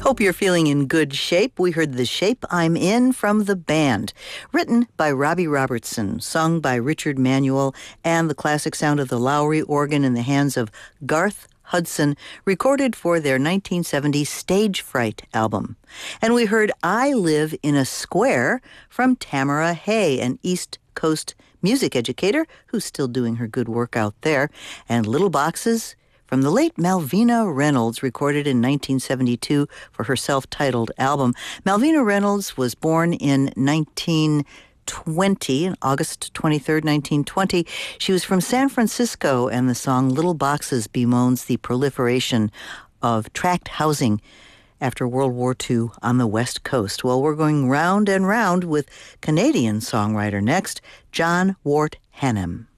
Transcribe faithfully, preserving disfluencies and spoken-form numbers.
Hope you're feeling in good shape. We heard The Shape I'm In from The Band, written by Robbie Robertson, sung by Richard Manuel, and the classic sound of the Lowry organ in the hands of Garth Hudson, recorded for their nineteen seventy Stage Fright album. And we heard I Live in a Square from Tamara Hay, an East Coast music educator who's still doing her good work out there, and Little Boxes from the late Malvina Reynolds, recorded in nineteen seventy-two for her self-titled album. Malvina Reynolds was born in nineteen twenty, August twenty-third, nineteen twenty. She was from San Francisco, and the song Little Boxes bemoans the proliferation of tract housing after World War Two on the West Coast. Well, we're going round and round with Canadian songwriter next, John Wart Hannam.